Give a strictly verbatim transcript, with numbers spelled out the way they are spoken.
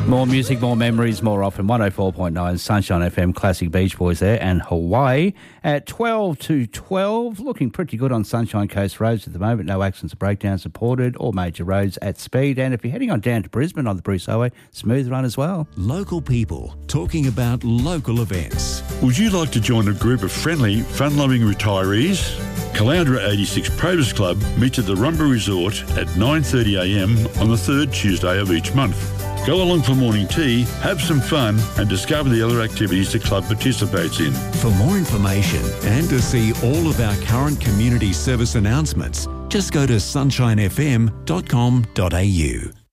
More music, more memories, more often. one oh four point nine Sunshine F M, classic Beach Boys there, and Hawaii at twelve to twelve. Looking pretty good on Sunshine Coast roads at the moment. No accidents or breakdowns reported. All major roads at speed. And if you're heading on down to Brisbane on the Bruce Highway, smooth run as well. Local people talking about local events. Would you like to join a group of friendly, fun-loving retirees? Caloundra eighty-six Probus Club meets at the Rumba Resort at nine thirty a m on the third Tuesday of each month. Go along for morning tea, have some fun and discover the other activities the club participates in. For more information and to see all of our current community service announcements, just go to sunshine f m dot com dot a u.